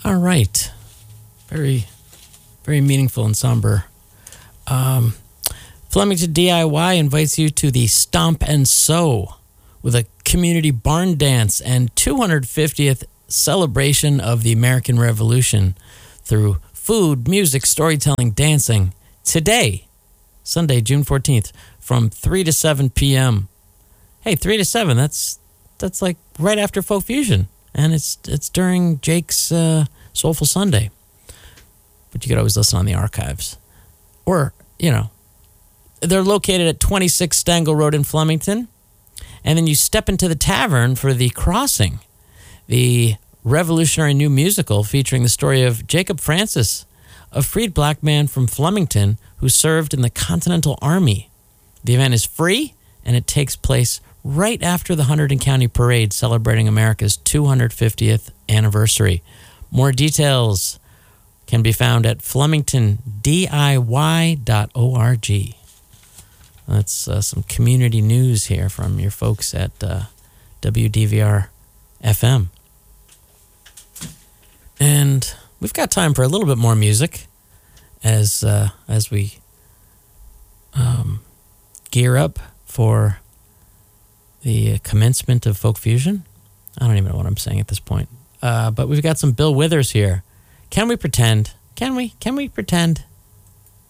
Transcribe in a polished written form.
All right. Very, very meaningful and somber. Flemington DIY invites you to the Stomp and Sew with a community barn dance and 250th celebration of the American Revolution through food, music, storytelling, dancing. Today, Sunday, June 14th, from 3 to 7 p.m. Hey, 3 to 7, that's like right after Folk Fusion. And it's during Jake's Soulful Sunday. But you could always listen on the archives. Or, they're located at 26 Stangle Road in Flemington. And then you step into the tavern for The Crossing, the revolutionary new musical featuring the story of Jacob Francis, a freed black man from Flemington who served in the Continental Army. The event is free, and it takes place right after the Hunterdon County Parade celebrating America's 250th anniversary. More details can be found at flemingtondiy.org. That's some community news here from your folks at WDVR FM. And we've got time for a little bit more music as we gear up for the commencement of Folk Fusion. I don't even know what I'm saying at this point. But we've got some Bill Withers here. Can we pretend? Can we pretend